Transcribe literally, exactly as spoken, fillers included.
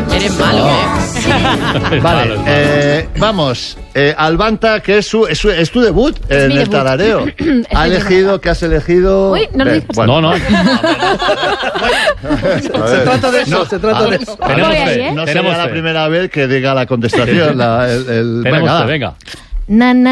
Eres malo, ¿eh? Vale, eh, vamos. Eh, Albanta, que es, su, es, su, es tu debut Es en mi el debut. tarareo. Ha elegido, ¿qué has elegido? Uy, no lo Ven, digas. bueno. No, no. Se trata de eso, se trata de eso. Tenemos Voy ahí, fe, ¿eh? No tenemos sería la fe. primera vez que diga la contestación. La, el, el, Tenemos venga, fe, va. venga. Na, na,